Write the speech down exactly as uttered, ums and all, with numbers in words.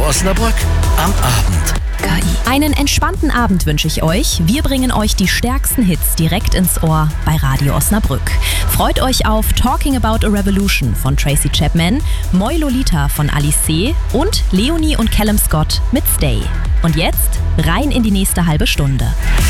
Osnabrück am Abend. K I. Einen entspannten Abend wünsche ich euch. Wir bringen euch die stärksten Hits direkt ins Ohr bei Radio Osnabrück. Freut euch auf Talking About a Revolution von Tracy Chapman, Moi Lolita von Alice C. und Leonie und Callum Scott mit Stay. Und jetzt rein in die nächste halbe Stunde.